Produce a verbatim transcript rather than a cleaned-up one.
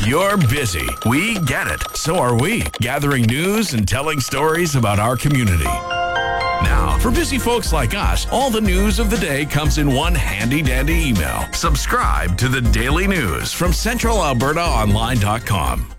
You're busy. We get it. So are we, gathering news and telling stories about our community. Now, for busy folks like us, all the news of the day comes in one handy-dandy email. Subscribe to the Daily News from Central Alberta Online dot com.